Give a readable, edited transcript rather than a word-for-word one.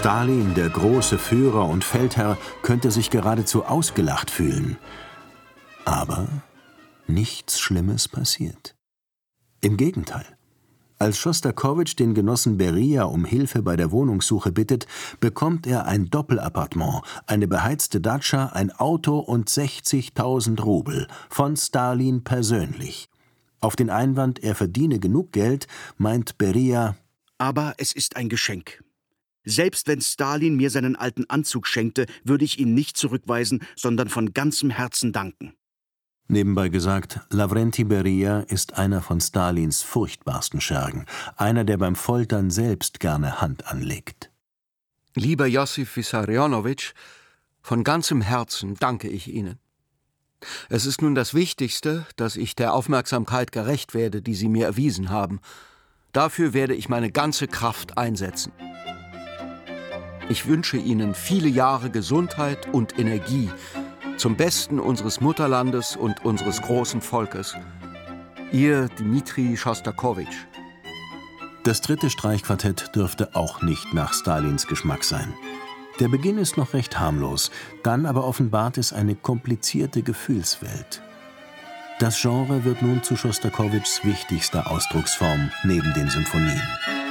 Stalin, der große Führer und Feldherr, könnte sich geradezu ausgelacht fühlen. Aber nichts Schlimmes passiert. Im Gegenteil. Als Schostakowitsch den Genossen Beria um Hilfe bei der Wohnungssuche bittet, bekommt er ein Doppelappartement, eine beheizte Datscha, ein Auto und 60.000 Rubel von Stalin persönlich. Auf den Einwand, er verdiene genug Geld, meint Beria: Aber es ist ein Geschenk. Selbst wenn Stalin mir seinen alten Anzug schenkte, würde ich ihn nicht zurückweisen, sondern von ganzem Herzen danken. Nebenbei gesagt, Lawrenti Beria ist einer von Stalins furchtbarsten Schergen, einer, der beim Foltern selbst gerne Hand anlegt. Lieber Josif Wissarionowitsch, von ganzem Herzen danke ich Ihnen. Es ist nun das Wichtigste, dass ich der Aufmerksamkeit gerecht werde, die Sie mir erwiesen haben. Dafür werde ich meine ganze Kraft einsetzen. Ich wünsche Ihnen viele Jahre Gesundheit und Energie zum Besten unseres Mutterlandes und unseres großen Volkes. Ihr Dmitri Schostakowitsch. Das dritte Streichquartett dürfte auch nicht nach Stalins Geschmack sein. Der Beginn ist noch recht harmlos, dann aber offenbart es eine komplizierte Gefühlswelt. Das Genre wird nun zu Schostakowitschs wichtigster Ausdrucksform neben den Symphonien.